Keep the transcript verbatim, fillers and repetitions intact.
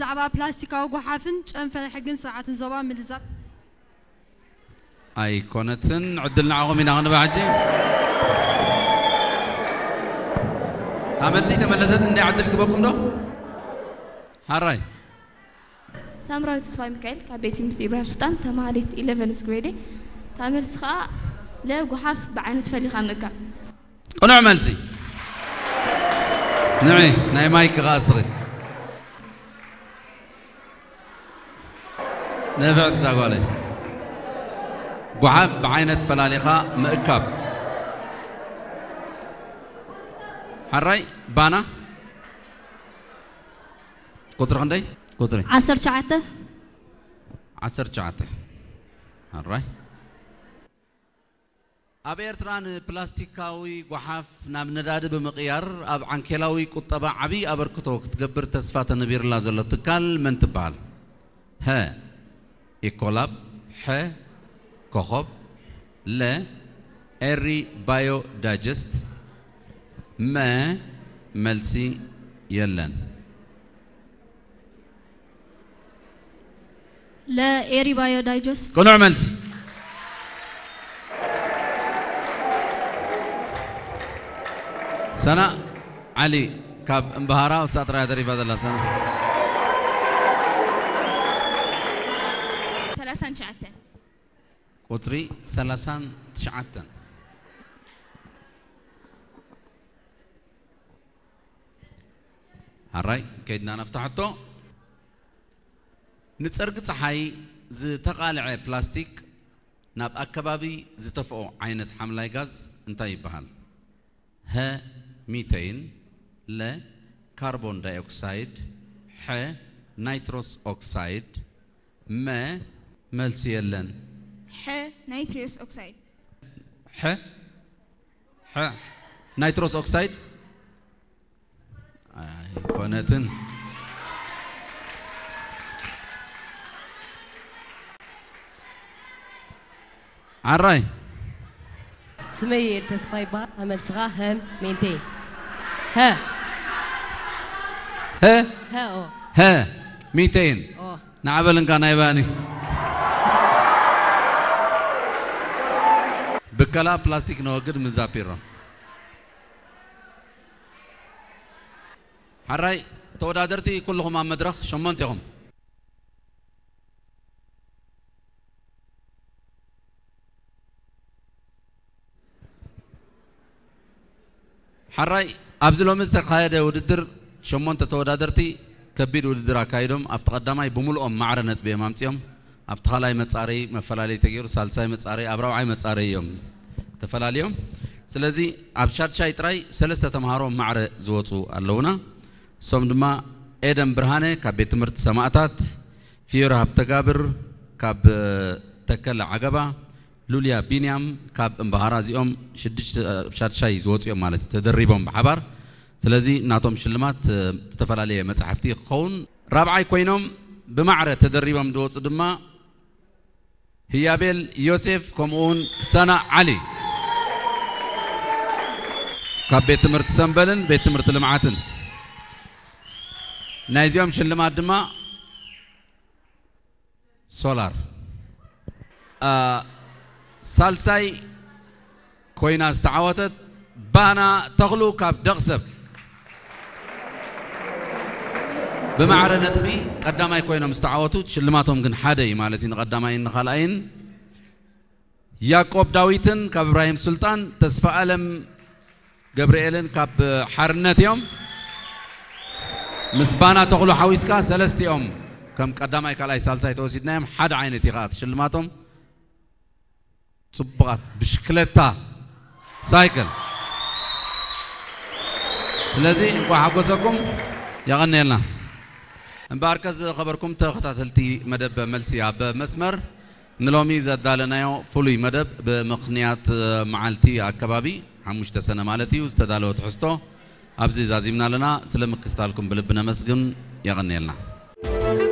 بزعبا بلاستيكا وقحافن أنفل حقن ساعة زوام ملزب أي كونتن عدلنا عقومين أغنى بعجي تعمل زي تملزت إني عدل كبكم ده هراي سامراوي تسفاي ميكائيل كبيتي مت إبراهيم سلطان تماريت إليفنث grade تعمل سخاء لا قحاف بعين تفلي خامنك أنا عملتي نعي ناي مايك غاصري نبعد زاقولي قحاف بعينة فلاليخا مأكاب حراي بانا قطر عندي قطري عصر شعته عصر شعته حراي أب إيرتران بلاستيكاوي قحاف نام نداد بمقيار أب عنكلاوي قطبة عبي أبركتوك تقبر تسفات النبير الله زلة تكال من تبال ها إيكولاب ح كوخب لا إري بايو دايجست ما ملسي يلن لا إيري بايو دايجست كنوع ملسي سنة علي كاب انبهارا وساترا يدري بدل الله سنة ثلاثان شعتين قطري ثلاثان تشعتن هراي كيدنا نفتحته نتصرق صحي زي تقالع بلاستيك ناب أكبابي زي تفقو عينة حملاي غاز انتاي بحال ها ميتين لا كربون داي أكسيد ح نيتروس أكسيد ما ملسيلن ح نيتروس أكسيد ح ح نيتروس أكسيد آه كونتن عراي سمير تسفاي با عمل صغاهم مينتين ها ها ها أو ها ميتين أوه نعبلن كان يباني بكلا بلاستيك نوقد مزابيرا حراي تودادرتي كلهم عم مدرخ شمنتهم حراي أبزلهم استقايد وددر شمنت تودادرتي كبير وددر أكايدهم أفتقدماي بملؤهم معرنت بإمامتهم أفتخالاي متصاري مفلالي تغير سالساي متصاري أبراوعي متصاري يوم تفلاليهم سلازي أبشار شاي تراي سلسة تمهارهم معر زوتو اللونا سوم دما إدم برهانة كبيت مرت سماعتات في رهب تجابر كاب تكل عجبة لوليا بينيام كاب انبهارازيهم شدش بشار شاي زوتو يوم مالت تدريبهم بحبار سلازي ناتهم شلمات تتفلاليه مصحفتي خون رابعي كوينهم بمعرة تدريبهم دوت دما هيابيل يوسف كومون سنة علي كاب بيت مرت سنبلن بيت مرت لمعاتن نايزيوم شلمات دما سولار آه سالساي كوينا استعوتت بانا تغلو كاب دغسب بمعرة نتبي قدامي كوينا مستعوتو شلماتهم جن حدي مالتين قدامي نخالين يعقوب داويتن كاب إبراهيم سلطان تسفى ألم جبريلن كاب حرنت يوم مسبانا تغلو حويسكا سلست يوم كم قدامي كلاي سالساي توسيد نايم حد عين تيغات شلماتهم صبغات بشكلتا سايكل الذي وحقوسكم يغني لنا مباركز خبركم تختاتلتي مدب ملسيا بمسمر نلومي زدالنا يو فلوي مدب بمقنيات معالتي أكبابي حموشت سنة مالتي وستدالو تحستو أبزي زازيمنا لنا سلمك تالكم بلبنا مسجن يغني لنا